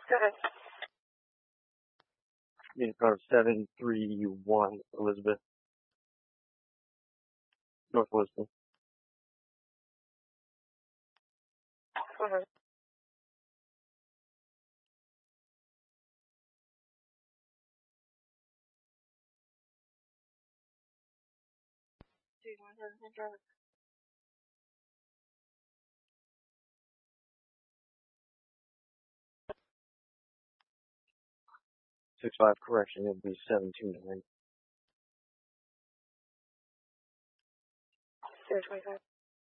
Go ahead. Unit code 731, Elizabeth. North Lisbon. Mm-hmm. Do you want to drive it? 65 correction, it'll be 729. 025.